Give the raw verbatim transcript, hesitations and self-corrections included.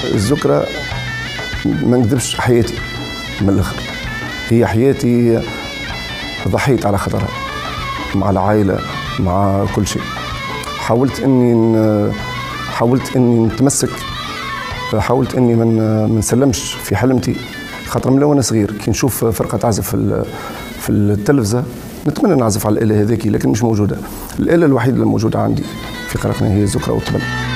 الذكرى ما نكذبش حياتي من الاخر، هي حياتي ضحيت على خاطرها مع العائله مع كل شيء. حاولت اني حاولت اني نتمسك، حاولت اني من ما نسلمش في حلمتي، خاطر من وانا صغير كي نشوف فرقه تعزف في في التلفزه نتمنى نعزف على الاله هذيك، لكن مش موجوده. الاله الوحيده اللي موجوده عندي في قرقنة هي الذكرى والطبل.